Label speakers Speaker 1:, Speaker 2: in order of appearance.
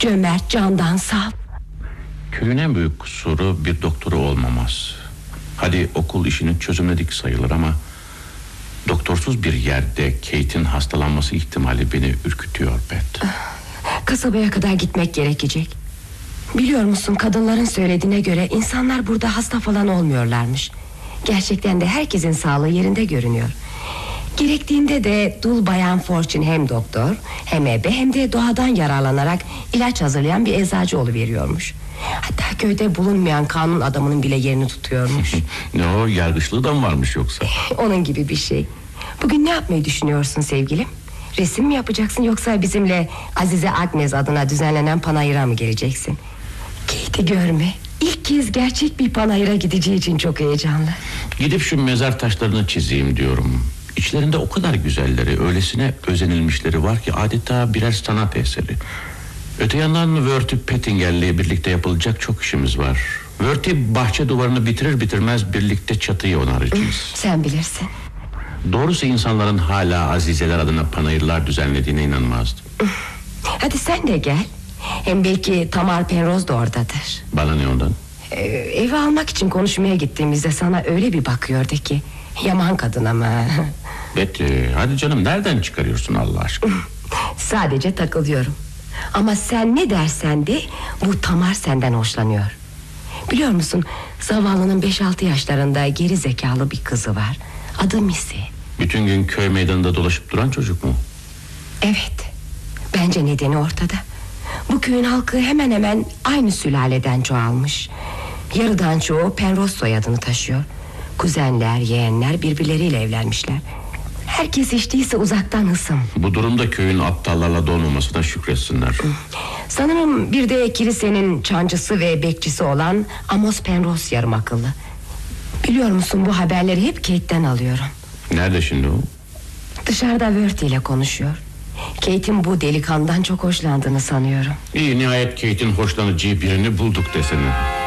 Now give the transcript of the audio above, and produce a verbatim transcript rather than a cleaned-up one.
Speaker 1: Cömert, candan saf.
Speaker 2: Köyün en büyük kusuru bir doktoru olmaması. Hadi okul işini çözümledik sayılır ama doktorsuz bir yerde Kate'in hastalanması ihtimali beni ürkütüyor Beth.
Speaker 1: Kasabaya kadar gitmek gerekecek. Biliyor musun, kadınların söylediğine göre insanlar burada hasta falan olmuyorlarmış. Gerçekten de herkesin sağlığı yerinde görünüyor. Gerektiğinde de dul bayan Fortune hem doktor hem ebe hem de doğadan yararlanarak ilaç hazırlayan bir eczacı oluveriyormuş. Hatta köyde bulunmayan kanun adamının bile yerini tutuyormuş.
Speaker 2: Ne o, yargıçlığı da mı varmış yoksa?
Speaker 1: Onun gibi bir şey. Bugün ne yapmayı düşünüyorsun sevgilim? Resim mi yapacaksın yoksa bizimle Azize Agnes adına düzenlenen panayıra mı geleceksin? Kate'i görme. İlk kez gerçek bir panayıra gideceği için çok heyecanlı.
Speaker 2: Gidip şu mezar taşlarını çizeyim diyorum. İçlerinde o kadar güzelleri, öylesine özenilmişleri var ki adeta birer sanat eseri. Öte yandan Worthy Pettinger'le birlikte yapılacak çok işimiz var. Worthy bahçe duvarını bitirir bitirmez birlikte çatıyı onaracağız.
Speaker 1: Sen bilirsin.
Speaker 2: Doğrusu insanların hala Azizeler adına panayırlar düzenlediğine inanmazdım.
Speaker 1: Hadi sen de gel. Hem belki Tamar Penrose da oradadır.
Speaker 2: Bana ne ondan?
Speaker 1: Ee, evi almak için konuşmaya gittiğimizde sana öyle bir bakıyordu ki. Yaman kadın ama.
Speaker 2: Betty, hadi canım, nereden çıkarıyorsun Allah aşkına?
Speaker 1: Sadece takılıyorum. Ama sen ne dersen de bu Tamar senden hoşlanıyor. Biliyor musun, zavallının beş altı yaşlarında geri zekalı bir kızı var. Adı Missy.
Speaker 2: Bütün gün köy meydanında dolaşıp duran çocuk mu?
Speaker 1: Evet. Bence nedeni ortada. Bu köyün halkı hemen hemen aynı sülaleden çoğalmış. Yarıdan çoğu Penrose soyadını taşıyor. Kuzenler, yeğenler birbirleriyle evlenmişler. Herkes içtiyse uzaktan hısım.
Speaker 2: Bu durumda köyün aptallarla dolmamasına şükretsinler.
Speaker 1: Sanırım bir de kilisenin çancısı ve bekçisi olan Amos Penrose yarım akıllı. Biliyor musun, bu haberleri hep Kate'den alıyorum.
Speaker 2: Nerede şimdi o?
Speaker 1: Dışarıda Worthy ile konuşuyor. Kate'in bu delikanlıdan çok hoşlandığını sanıyorum.
Speaker 2: İyi, nihayet Kate'in hoşlanacağı birini bulduk desene.